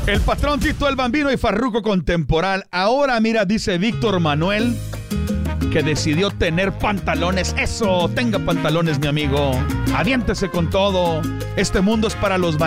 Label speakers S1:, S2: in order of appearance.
S1: El patrón Tito el Bambino y Farruko con Temporal. Ahora mira, dice Víctor Manuel, que decidió tener pantalones. Eso, tenga pantalones, mi amigo. Aviéntese con todo. Este mundo es para los valientes.